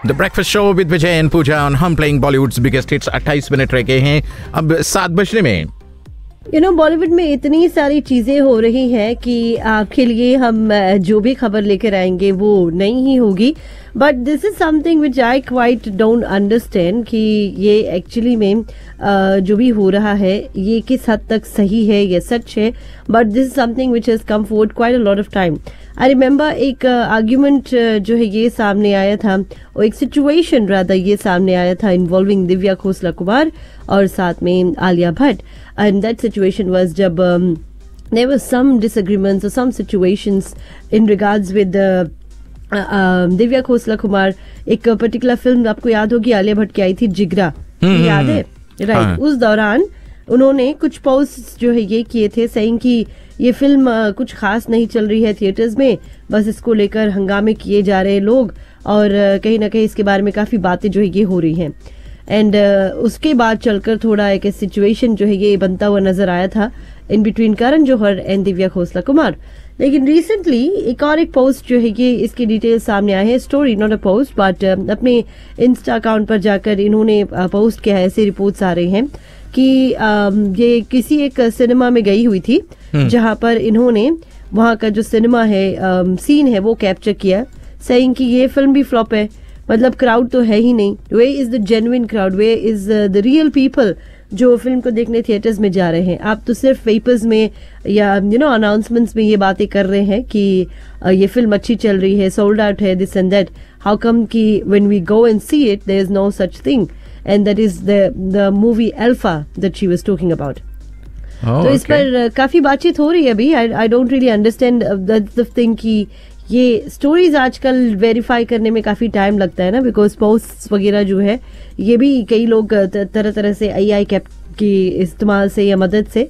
The breakfast show with Vijay and Puja on हम playing Bollywoods biggest hits. 28 minute रह गए हैं अब 7 बजने में। बॉलीवुड में इतनी सारी चीजें हो रही हैं कि आपके लिए हम जो भी खबर लेकर आएंगे वो नहीं ही होगी, but this is something which I quite don't understand कि ये एक्चुअली में जो भी हो रहा है ये किस हद तक सही है या सच है, but this is something which has come forward quite a lot of time. I remember एक आर्ग्यूमेंट जो है ये सामने आया था, और एक सिचुएशन रादर ये सामने आया था इन्वॉल्विंग दिव्या खोसला कुमार और साथ में Alia Bhatt, and that situation was जब there were some disagreements or some situations in regards with Divya Khosla Kumar. एक पर्टिकुलर फिल्म आपको याद होगी आलिया भट्ट की आई थी जिगरा, याद है राइट? उस दौरान उन्होंने कुछ पोस्ट जो है ये किए थे सेइंग कि ये फिल्म कुछ खास नहीं चल रही है थिएटर्स में, बस इसको लेकर हंगामे किए जा रहे हैं लोग, और कहीं ना कहीं इसके बारे में काफी बातें जो है ये हो रही हैं। एंड उसके बाद चलकर थोड़ा एक सिचुएशन जो है ये बनता हुआ नजर आया था in between Karan Johar and Divya Khosla Kumar. लेकिन रिसेंटली एक पोस्ट जो है ये इसकी डिटेल्स सामने आए हैं, story not a post but अपने इंस्टा अकाउंट पर जाकर इन्होंने पोस्ट किया है। ऐसे रिपोर्ट्स आ रहे हैं कि ये किसी एक सिनेमा में गई हुई थी जहां पर इन्होंने वहां का जो सिनेमा है सीन है वो कैप्चर किया, सेइंग कि ये फिल्म भी फ्लॉप है, मतलब क्राउड तो है ही नहीं। Way is the genuine crowd, way is the real people जो फिल्म को देखने थिएटर्स में जा रहे हैं। आप तो सिर्फ पेपर्स में या अनाउंसमेंट्स में ये बातें कर रहे हैं कि ये फिल्म अच्छी चल रही है, सोल्ड आउट है, this and that. How come कि when we go and see it there is no such thing, and that is the movie alpha that she was talking about. तो इस पर काफी बातचीत हो रही है अभी। I don't really understand the thing कि ये स्टोरीज आजकल वेरीफाई करने में काफी टाइम लगता है ना, बिकॉज पोस्ट वगैरह जो है ये भी कई लोग तरह तरह से AI कैप की इस्तेमाल से या मदद से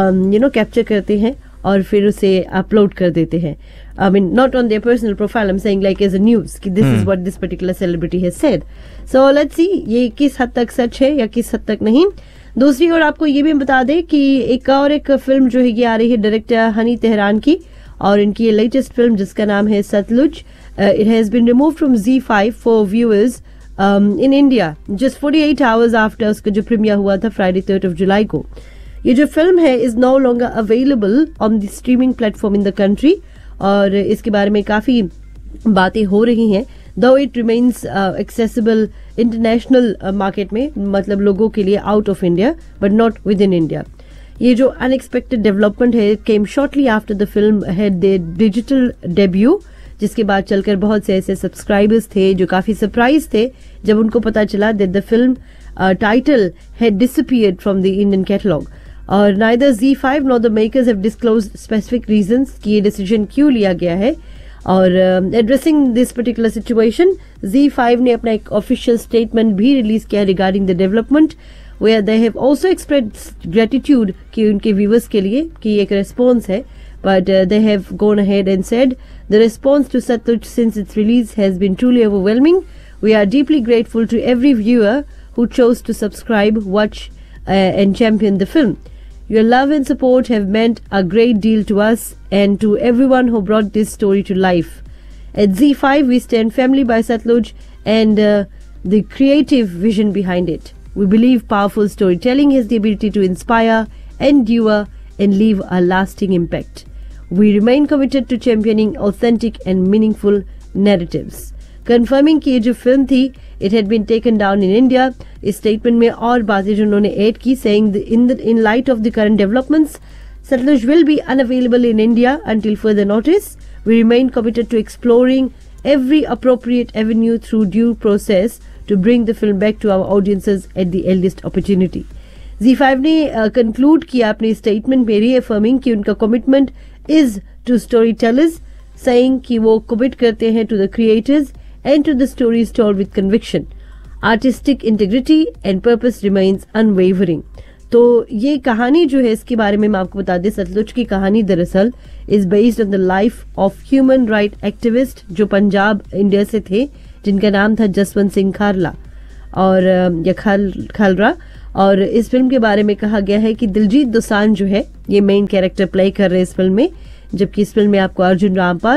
कैप्चर करते हैं और फिर उसे अपलोड कर देते हैं। I mean not on their personal profile, I am saying like as a news कि this is what this particular celebrity has said. So let's see ये किस हद तक सच है या किस हद तक नहीं। दूसरी ओर आपको ये भी बता दें कि एक फिल्म जो है ये आ रही है डायरेक्टर हनी तेहरान की, और इनकी ये लेटेस्ट फिल्म जिसका नाम है Sutlej, it has been removed from ZEE5 for viewers in India just 48 hours after उसका जो प्रीमियर हुआ था फ्राइडे 3rd of July को। ये जो फिल्म है is no longer available on the streaming platform in the country, और इसके बारे में काफी बातें हो रही हैं, दो it remains accessible international market में, मतलब लोगों के लिए out of India but not with in India. ये जो अनएक्सपेक्टेड डेवलपमेंट है केम shortly after the film had there digital debut, जिसके बाद चलकर बहुत से ऐसे सब्सक्राइबर्स थे जो काफी सरप्राइज थे जब उनको पता चला that the film title had disappeared from the Indian catalogue. और neither ZEE5 nor the makers have disclosed specific reasons कि ये डिसीजन क्यों लिया गया है। और addressing this particular situation ZEE5 ने अपना एक ऑफिशियल स्टेटमेंट भी रिलीज किया regarding the development, where they have also expressed gratitude कि उनके viewers के लिए कि एक response है, but they have gone ahead and said the response to Satluj since its release has been truly overwhelming. We are deeply grateful to every viewer who chose to subscribe, watch and champion the film. Your love and support have meant a great deal to us and to everyone who brought this story to life. At ZEE5 we stand firmly by Satluj and the creative vision behind it. We believe powerful storytelling has the ability to inspire, endure, and leave a lasting impact. We remain committed to championing authentic and meaningful narratives. Confirming कि ये जो film थी, it had been taken down in India. इस statement में और बातें जो उन्होंने ऐड की, saying in light of the current developments, Satluj will be unavailable in India until further notice. We remain committed to exploring every appropriate avenue through due process to bring the film back to our audiences at the earliest opportunity. ZEE5 ने conclude किया अपने statement में reaffirming कि उनका commitment is to storytellers, saying कि वो commit करते हैं to the creators and to the stories told with conviction. Artistic integrity and purpose remains unwavering. तो ये कहानी जो है इसके बारे में मैं आपको बता दें, सतलुज की कहानी दरअसल is based on the life of human right activist जो पंजाब इंडिया से थे, जिनका नाम था जसवंत सिंह खारला और या खालरा। और इस फिल्म के बारे में कहा गया है कि दिलजीत दोसांझ जो है ये मेन कैरेक्टर प्ले कर रहे हैं इस फिल्म में, जबकि इस फिल्म में आपको अर्जुन रामपाल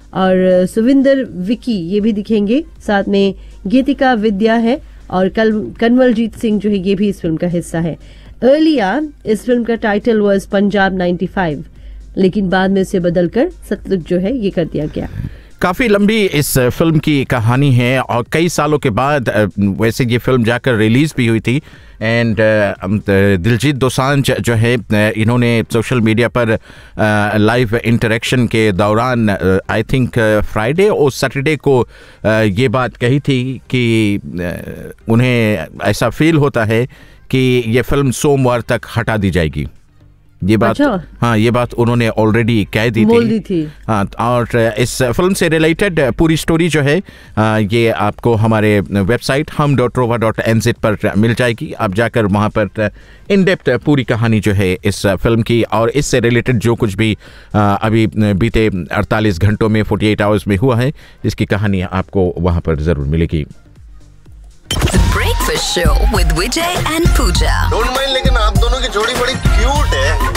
और सुविंदर विकी ये भी दिखेंगे, साथ में गीतिका विद्या है और कन्वलजीत सिंह जो है ये भी इस फिल्म का हिस्सा है। अर्लिया इस फिल्म का टाइटल वाज पंजाब 95, लेकिन बाद में उसे बदलकर सतलुज जो है ये कर दिया गया। काफ़ी लंबी इस फिल्म की कहानी है और कई सालों के बाद वैसे ये फिल्म जाकर रिलीज़ भी हुई थी। एंड दिलजीत दोसांझ जो है इन्होंने सोशल मीडिया पर लाइव इंटरेक्शन के दौरान आई थिंक फ्राइडे और सैटरडे को ये बात कही थी कि उन्हें ऐसा फील होता है कि ये फिल्म सोमवार तक हटा दी जाएगी। ये बात अच्छा? हाँ, ये बात उन्होंने ऑलरेडी कह दी थी। हाँ, और इस फिल्म से रिलेटेड पूरी स्टोरी जो है ये आपको हमारे वेबसाइट hum.rova.nz पर मिल जाएगी। आप जाकर वहाँ पर इन डेप्थ पूरी कहानी जो है इस फिल्म की और इससे रिलेटेड जो कुछ भी अभी बीते 48 घंटों में 48 आवर्स में हुआ है, इसकी कहानी आपको वहाँ पर ज़रूर मिलेगी। Breakfast show with Vijay and Pooja. Don't mind, लेकिन आप दोनों की जोड़ी बड़ी क्यूट है।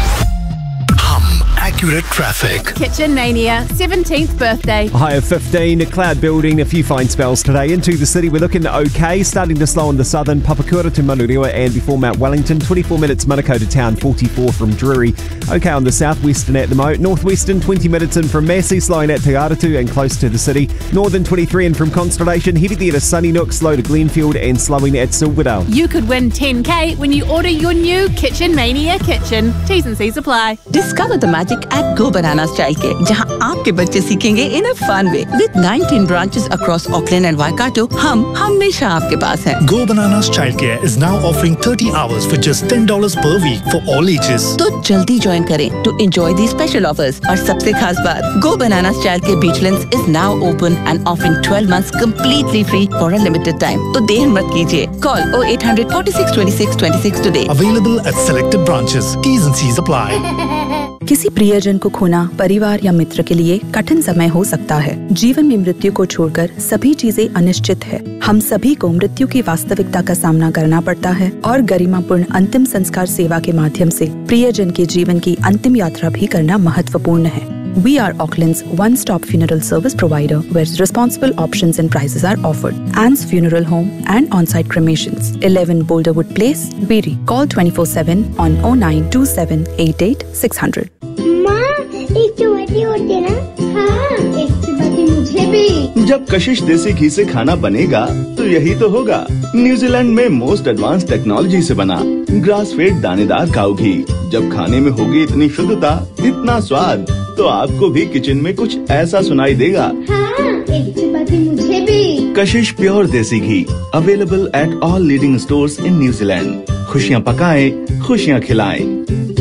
Accurate traffic. Kitchen Mania, 17th birthday. A high of 15, a cloud building, a few fine spells today. Into the city, we're looking okay. Starting to slow on the southern, Papakura to Manurewa and before Mount Wellington. 24 minutes, Manukau to town, 44 from Drury. Okay on the southwestern at the moment. Northwestern, 20 minutes in from Massey, slowing at Te Aratu and close to the city. Northern, 23 in from Constellation. Heading there to Sunny Nook, slow to Glenfield and slowing at Silverdale. You could win 10K when you order your new Kitchen Mania kitchen. T's and C's apply. Discover the magic at Go Bananas Childcare, जहां आपके बच्चे सीखेंगे in a fun way. With 19 branches across Auckland and Waikato, हम हमेशा आपके पास हैं। Go Bananas Childcare is now offering 30 hours for just $10 per week for all ages. तो जल्दी ज्वाइन करें to enjoy these special offers। और सबसे खास बात, Go Bananas Childcare Beachlands is now open and offering 12 months completely free for a limited time। तो देर मत कीजिए। Call 0800 46 26 26 today। Available at selected branches. T's and C's apply. किसी प्रियजन को खोना परिवार या मित्र के लिए कठिन समय हो सकता है। जीवन में मृत्यु को छोड़कर सभी चीजें अनिश्चित है। हम सभी को मृत्यु की वास्तविकता का सामना करना पड़ता है और गरिमापूर्ण अंतिम संस्कार सेवा के माध्यम से प्रियजन के जीवन की अंतिम यात्रा भी करना महत्वपूर्ण है। We are Auckland's one-stop funeral service provider where responsible options and prices are offered. Anne's Funeral Home and on-site cremations. 11 Boulderwood Place, Beery. Call 24/7 on 092788 600. माँ, एक चपाती और देना। हाँ, एक चपाती मुझे भी। जब कशिश देसी घी से खाना बनेगा तो यही तो होगा। न्यूजीलैंड में मोस्ट एडवांस टेक्नोलॉजी से बना ग्रास फेड दानेदार काऊ घी। जब खाने में होगी इतनी शुद्धता, इतना स्वाद, तो आपको भी किचन में कुछ ऐसा सुनाई देगा। हाँ, एक चपाती मुझे भी। कशिश प्योर देसी घी available at all leading stores in New Zealand. खुशियाँ पकाएं, खुशियाँ खिलाएं।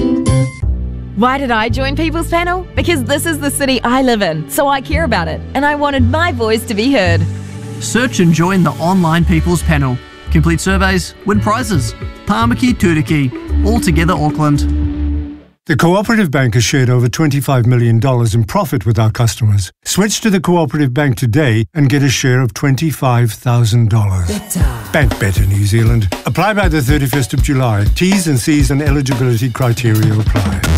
Why did I join People's Panel? Because this is the city I live in, so I care about it, and I wanted my voice to be heard. Search and join the online People's Panel. Complete surveys, win prizes. Tāmaki Turiki, all together Auckland. The Cooperative Bank has shared over $25 million in profit with our customers. Switch to the Cooperative Bank today and get a share of $25,000. Bank Better New Zealand. Apply by the 31st of July. T's and C's and eligibility criteria apply.